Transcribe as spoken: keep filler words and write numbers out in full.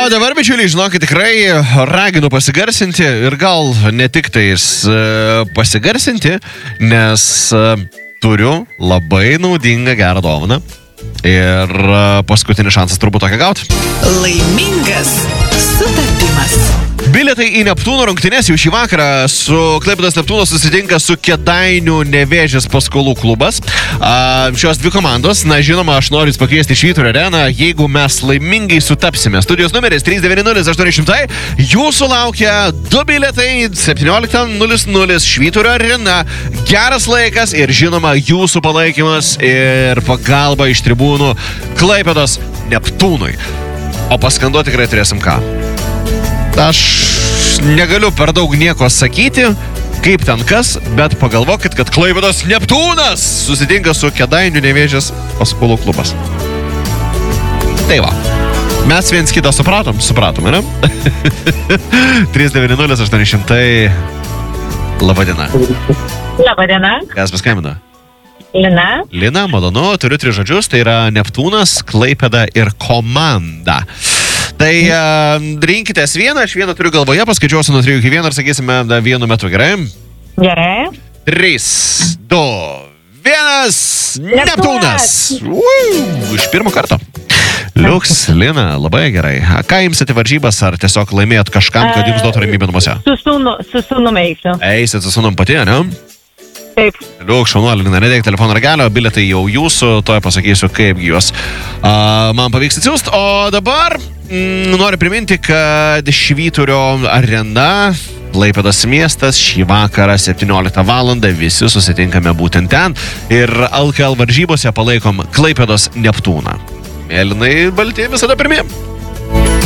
dabar, bičiuliai, žinokit, tikrai raginu pasigarsinti ir gal ne tik tais uh, pasigarsinti, nes uh, turiu labai naudingą gerą dovaną ir uh, paskutinis šansas turbūt tokia gauti. Laimingas sutapimas. Bilietai į Neptūno rungtynes jau šį vakarą su Klaipėdos Neptūno susitinka su Kėdainių Nevėžis paskolų klubas. A, šios dvi komandos, na žinoma, aš noriu pakviesti Švyturio areną, jeigu mes laimingai sutapsime. Studijos numeris trys devyni nulis aštuoni šimtai, jūsų laukia du bilietai septyniolika nulis nulis Švyturio arena. Geras laikas ir žinoma jūsų palaikymas ir pagalba iš tribūnų Klaipėdos Neptūnui. O paskanduoti tikrai turėsim ką. Aš negaliu per daug nieko sakyti, kaip ten kas, bet pagalvokit, kad Klaipėdos Neptūnas susitinka su Kėdainių Nevėžis paskolų klubas. Tai va, mes viens kitą supratom, supratom, ne? trys devyni nulis aštuoni šimtai. Labadiena. Labadiena. Kas paskambino? Lina. Lina, malonu, turiu tris žodžius, tai yra Neptūnas, Klaipėda ir komanda. Tai uh, rinkitės vieną, aš vieną turiu galvoje, paskaičiuosiu nuo trijų iki vieno ir sakysime da, vienu metu, gerai? Gerai. trys, du, vienas, Neptūnas! Uu, iš pirmo karto. Liuks, Lina, labai gerai. Ką imsite varžybas, ar tiesiog laimėjot kažkam, kad jums duotų ramybę namuose? Su sūnu, su sūnum eisiu. Eisit su sūnum pati, ne? Taip. Liuk, šaunuolį, Lina, nedėk telefono ragelio, bilietai jau jūsų, toj pasakysiu, kaip juos uh, man pavyks atsiųst. O dabar mm, noriu priminti, kad Švyturio arena, Klaipėdos miestas, šį vakarą septynioliktą valandą visi susitinkame būtent ten ir L K L varžybose palaikom Klaipėdos Neptūną. Mėlynai balti visada pirmi.